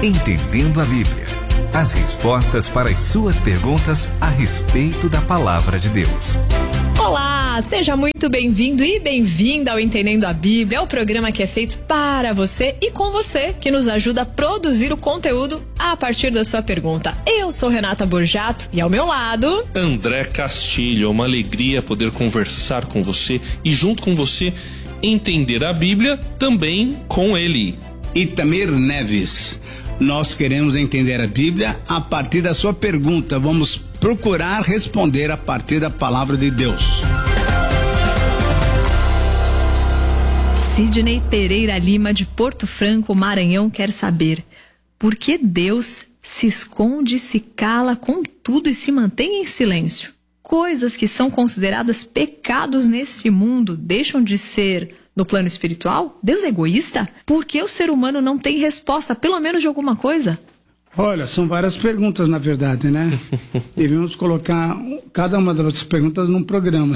Entendendo a Bíblia. As respostas para as suas perguntas a respeito da Palavra de Deus. Olá, seja muito bem-vindo e bem-vinda ao Entendendo a Bíblia, é o programa que é feito para você e com você, que nos ajuda a produzir o conteúdo a partir da sua pergunta. Eu sou Renata Borjato e ao meu lado... André Castilho, é uma alegria poder conversar com você e junto com você entender a Bíblia também com ele. Itamir Neves, nós queremos entender a Bíblia a partir da sua pergunta. Vamos procurar responder a partir da palavra de Deus. Sidney Pereira Lima, de Porto Franco, Maranhão, quer saber: por que Deus se esconde, se cala com tudo e se mantém em silêncio? Coisas que são consideradas pecados nesse mundo deixam de ser no plano espiritual? Deus é egoísta? Por que o ser humano não tem resposta, pelo menos de alguma coisa? Olha, são várias perguntas, na verdade, né? Devemos colocar cada uma das perguntas num programa.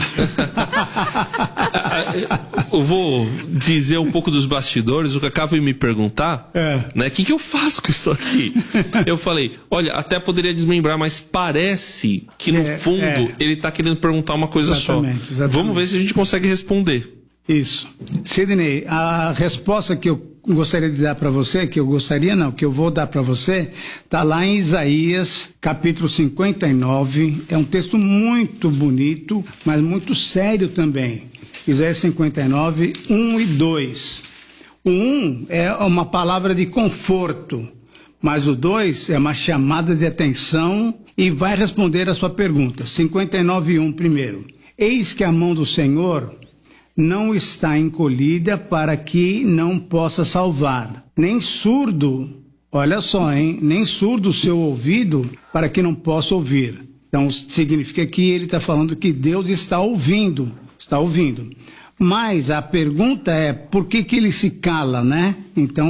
Eu vou dizer um pouco dos bastidores. O Cacá veio me perguntar, né? O que eu faço com isso aqui? Eu falei, olha, até poderia desmembrar, mas parece que no fundo ele está querendo perguntar uma coisa Exatamente. Vamos ver se a gente consegue responder. Isso. Sidney, a resposta que eu gostaria de dar para você, que eu vou dar para você, está lá em Isaías, capítulo 59. É um texto muito bonito, mas muito sério também. Isaías 59, 1 e 2. O 1 é uma palavra de conforto, mas o 2 é uma chamada de atenção e vai responder a sua pergunta. 59, 1 primeiro. Eis que a mão do Senhor não está encolhida para que não possa salvar, nem surdo, olha só, nem surdo o seu ouvido para que não possa ouvir. Então significa que ele está falando que Deus está ouvindo. Mas a pergunta é, por que ele se cala, né? Então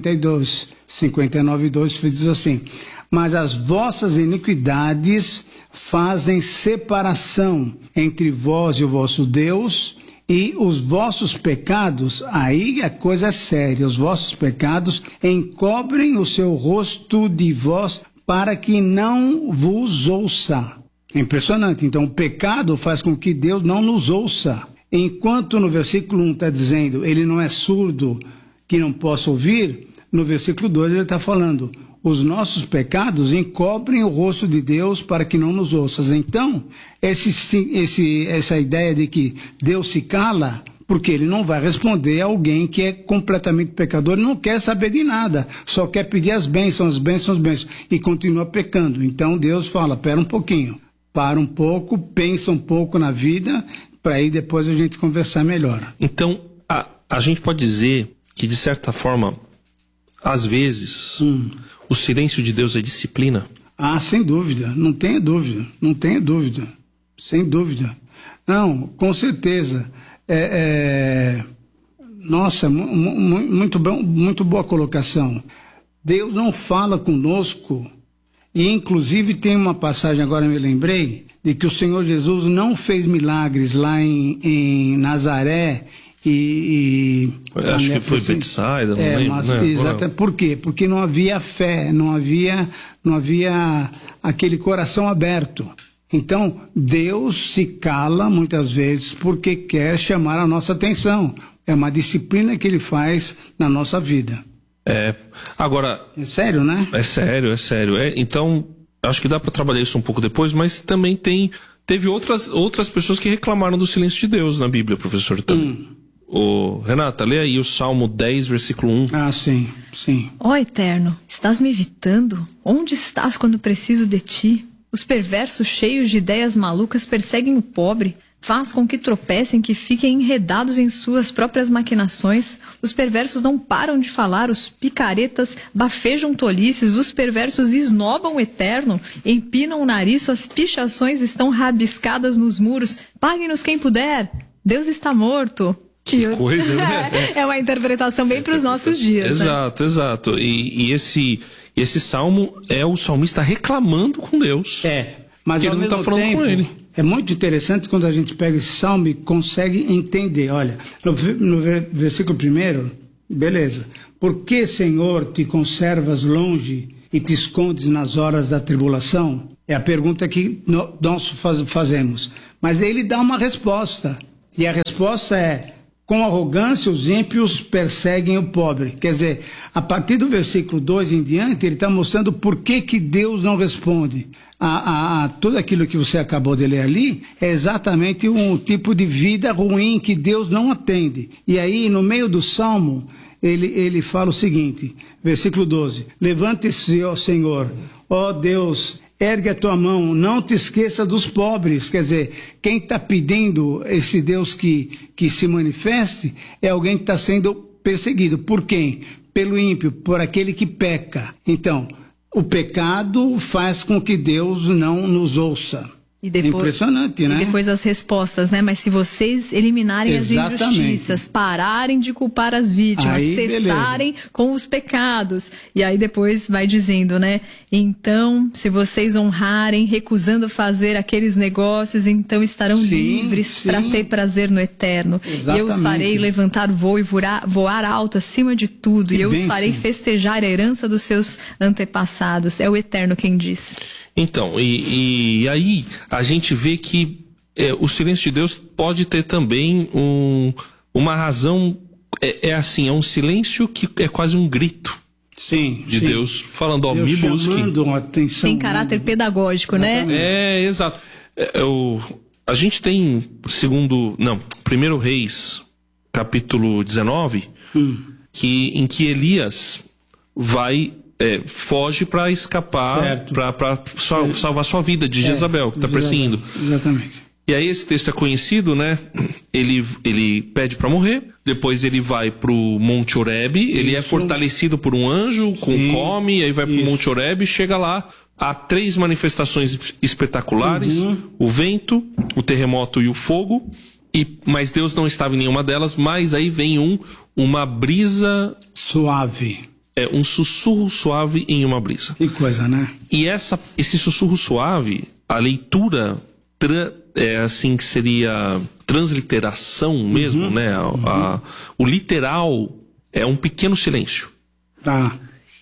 59:2 diz assim: mas as vossas iniquidades fazem separação entre vós e o vosso Deus, e os vossos pecados, aí a coisa é séria, os vossos pecados encobrem o seu rosto de vós para que não vos ouça. É impressionante. Então o pecado faz com que Deus não nos ouça. Enquanto no versículo 1 está dizendo, ele não é surdo que não possa ouvir, no versículo 2 ele está falando, os nossos pecados encobrem o rosto de Deus para que não nos ouças. Então, essa ideia de que Deus se cala, porque ele não vai responder a alguém que é completamente pecador, não quer saber de nada, só quer pedir as bênçãos, e continua pecando. Então Deus fala, pera um pouquinho, para um pouco, pensa um pouco na vida, para aí depois a gente conversar melhor. Então, a gente pode dizer que, de certa forma, às vezes... O silêncio de Deus é disciplina? Ah, sem dúvida, não tenha dúvida, sem dúvida. Não, com certeza. Nossa, muito boa colocação. Deus não fala conosco, e inclusive tem uma passagem, agora me lembrei, de que o Senhor Jesus não fez milagres lá em Nazaré, acho que foi Betsaida, não lembro, né? Exato. Por quê? Porque não havia fé, não havia aquele coração aberto. Então, Deus se cala muitas vezes porque quer chamar a nossa atenção. É uma disciplina que ele faz na nossa vida. Agora... É sério, né? É sério. Então, acho que dá para trabalhar isso um pouco depois, mas também teve outras pessoas que reclamaram do silêncio de Deus na Bíblia, professor, também. Renata, lê aí o Salmo 10, versículo 1. Ah, sim. Ó Eterno, estás me evitando? Onde estás quando preciso de ti? Os perversos cheios de ideias malucas perseguem o pobre. Faz com que tropecem, que fiquem enredados em suas próprias maquinações. Os perversos não param de falar, os picaretas bafejam tolices, os perversos esnobam o Eterno, empinam o nariz, suas pichações estão rabiscadas nos muros. Pague-nos quem puder, Deus está morto. Que coisa, né? É uma interpretação bem para os nossos dias. Exato. E esse salmo é o salmista reclamando com Deus. Mas ele não está falando com ele. É muito interessante quando a gente pega esse salmo e consegue entender. Olha, no versículo 1, beleza. Por que, Senhor, te conservas longe e te escondes nas horas da tribulação? É a pergunta que nós fazemos. Mas ele dá uma resposta. E a resposta é: com arrogância os ímpios perseguem o pobre. Quer dizer, a partir do versículo 2 em diante, ele está mostrando por que Deus não responde. Tudo aquilo que você acabou de ler ali é exatamente um tipo de vida ruim que Deus não atende. E aí, no meio do Salmo, ele fala o seguinte, versículo 12: levante-se, ó Senhor, ó Deus, ergue a tua mão, não te esqueça dos pobres. Quer dizer, quem está pedindo esse Deus que se manifeste é alguém que está sendo perseguido. Por quem? Pelo ímpio, por aquele que peca. Então, o pecado faz com que Deus não nos ouça. E depois, impressionante, né? E depois as respostas, né? Mas se vocês eliminarem Exatamente. As injustiças, pararem de culpar as vítimas, aí, cessarem com os pecados. E aí depois vai dizendo, né? Então, se vocês honrarem, recusando fazer aqueles negócios, então estarão livres para ter prazer no eterno. Exatamente. E eu os farei levantar voo e voar alto acima de tudo. E eu os farei festejar a herança dos seus antepassados. É o Eterno quem diz. Então, e aí a gente vê que o silêncio de Deus pode ter também uma razão, assim, é um silêncio que é quase um grito de Deus, falando, ó, me busquem. Tem caráter pedagógico, né? Exato. A gente tem, 1 Reis, capítulo 19, em que Elias foge para escapar, para salvar sua vida de Jezabel, que está perseguindo. Exatamente. E aí esse texto é conhecido, né? Ele pede para morrer, depois ele vai pro Monte Horebe, ele é fortalecido por um anjo, come, aí vai pro Monte Horebe, chega lá, há 3 manifestações espetaculares, o vento, o terremoto e o fogo, mas Deus não estava em nenhuma delas, mas aí vem uma brisa suave. Um sussurro suave em uma brisa. Que coisa, né? E esse sussurro suave, a leitura assim que seria transliteração mesmo, né? O literal é um pequeno silêncio. Tá.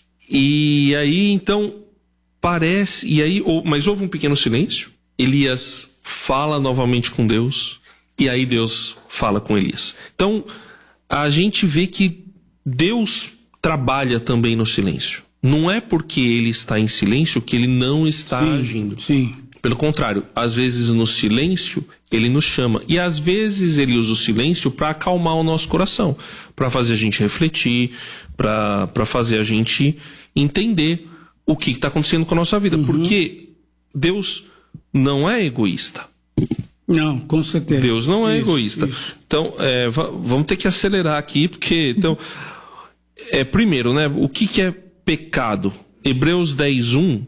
E aí então parece, mas houve um pequeno silêncio. Elias fala novamente com Deus e aí Deus fala com Elias. Então a gente vê que Deus trabalha também no silêncio. Não é porque ele está em silêncio que ele não está agindo. Sim. Pelo contrário, às vezes no silêncio ele nos chama. E às vezes ele usa o silêncio para acalmar o nosso coração, para fazer a gente refletir, para fazer a gente entender o que está acontecendo com a nossa vida. Porque Deus não é egoísta. Não, com certeza. Deus não é egoísta. Isso. Então, vamos ter que acelerar aqui, porque... Então, primeiro, né, o que é pecado? Hebreus 10:1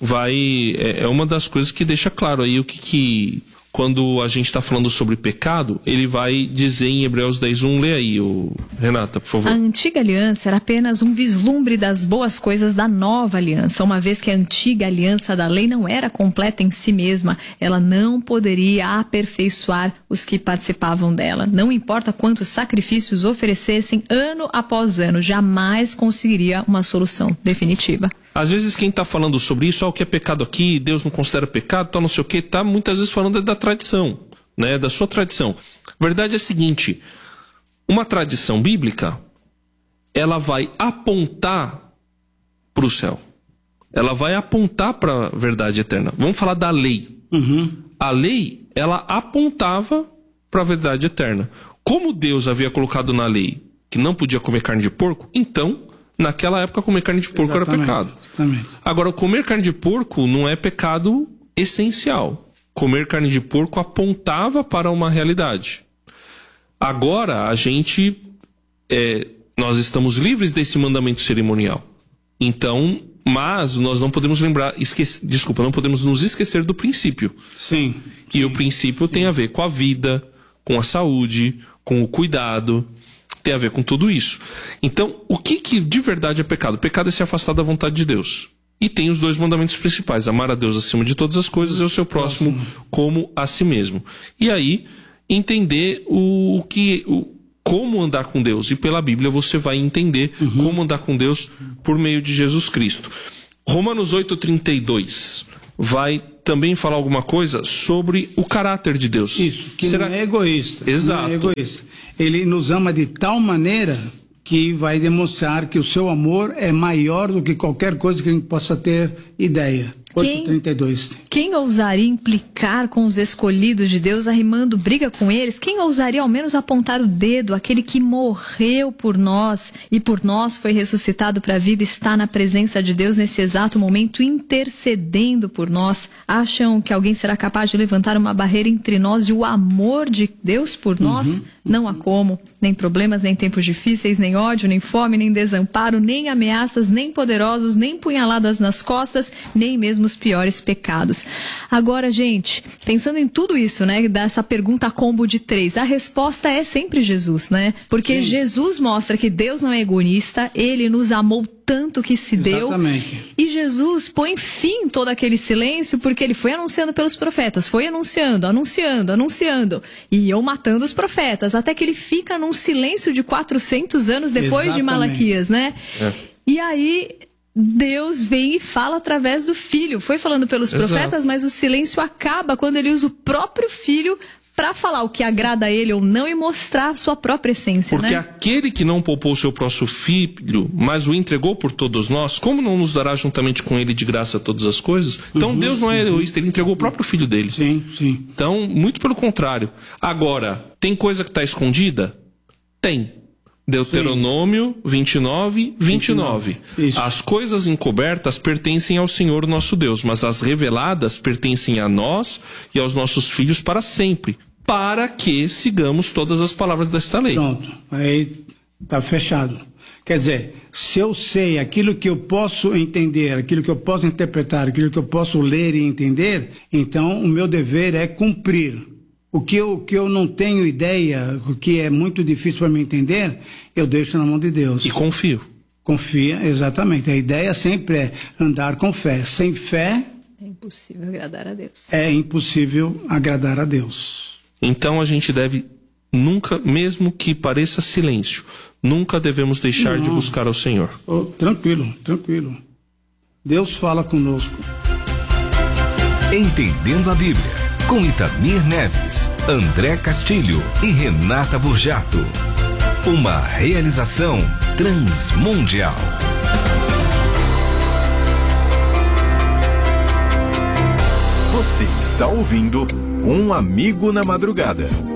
é uma das coisas que deixa claro aí o que quando a gente está falando sobre pecado, ele vai dizer em Hebreus 10:1, lê aí, Renata, por favor. A antiga aliança era apenas um vislumbre das boas coisas da nova aliança, uma vez que a antiga aliança da lei não era completa em si mesma, ela não poderia aperfeiçoar os que participavam dela. Não importa quantos sacrifícios oferecessem ano após ano, jamais conseguiria uma solução definitiva. Às vezes quem está falando sobre isso, o que é pecado aqui, Deus não considera pecado, tal, não sei o que, tá muitas vezes falando da tradição, né, da sua tradição. A verdade é a seguinte, uma tradição bíblica, ela vai apontar para o céu. Ela vai apontar para a verdade eterna. Vamos falar da lei. A lei, ela apontava para a verdade eterna. Como Deus havia colocado na lei que não podia comer carne de porco, então... Naquela época, comer carne de porco era pecado. Exatamente. Agora, comer carne de porco não é pecado essencial. Comer carne de porco apontava para uma realidade. Agora, nós estamos livres desse mandamento cerimonial. Então, mas nós não podemos não podemos nos esquecer do princípio. Sim. E o princípio tem a ver com a vida, com a saúde, com o cuidado... Tem a ver com tudo isso. Então, o que de verdade é pecado? Pecado é se afastar da vontade de Deus. E tem os 2 mandamentos principais. Amar a Deus acima de todas as coisas e o seu próximo como a si mesmo. E aí, entender como andar com Deus. E pela Bíblia você vai entender como andar com Deus por meio de Jesus Cristo. Romanos 8:32 vai também falar alguma coisa sobre o caráter de Deus. Isso, que não é egoísta. Exato. Não é egoísta. Ele nos ama de tal maneira que vai demonstrar que o seu amor é maior do que qualquer coisa que a gente possa ter ideia. 8:32. Quem ousaria implicar com os escolhidos de Deus, arrimando briga com eles? Quem ousaria ao menos apontar o dedo? Aquele que morreu por nós e por nós foi ressuscitado para a vida, está na presença de Deus nesse exato momento, intercedendo por nós. Acham que alguém será capaz de levantar uma barreira entre nós e o amor de Deus por nós? Não há como. Nem problemas, nem tempos difíceis, nem ódio, nem fome, nem desamparo, nem ameaças, nem poderosos, nem punhaladas nas costas, nem mesmo os piores pecados. Agora, gente, pensando em tudo isso, né, dessa pergunta combo de 3, a resposta é sempre Jesus, né? Porque Jesus mostra que Deus não é egoísta, Ele nos amou tanto que se deu. Exatamente. E Jesus põe fim todo aquele silêncio porque ele foi anunciando pelos profetas, foi anunciando, e iam matando os profetas, até que ele fica num silêncio de 400 anos depois de Malaquias, né? E aí Deus vem e fala através do Filho. Foi falando pelos profetas, mas o silêncio acaba quando ele usa o próprio Filho para falar o que agrada a ele ou não e mostrar a sua própria essência, porque né? aquele que não poupou o seu próprio filho, mas o entregou por todos nós, como não nos dará juntamente com ele de graça todas as coisas? Então Deus não é egoísta, ele entregou o próprio filho dele. Sim. Então, muito pelo contrário. Agora, tem coisa que está escondida? Tem. Deuteronômio 29:29. As coisas encobertas pertencem ao Senhor nosso Deus, mas as reveladas pertencem a nós e aos nossos filhos para sempre, para que sigamos todas as palavras desta lei. Pronto, aí está fechado. Quer dizer, se eu sei aquilo que eu posso entender, aquilo que eu posso interpretar, aquilo que eu posso ler e entender, então o meu dever é cumprir. O que eu não tenho ideia, o que é muito difícil para mim entender, eu deixo na mão de Deus. E confio. Confia, exatamente. A ideia sempre é andar com fé. Sem fé... é impossível agradar a Deus. É impossível agradar a Deus. Então a gente deve nunca, mesmo que pareça silêncio, nunca devemos deixar de buscar ao Senhor. Tranquilo. Deus fala conosco. Entendendo a Bíblia, com Itamir Neves, André Castilho e Renata Burjato. Uma realização Transmundial. Você está ouvindo Um Amigo na Madrugada.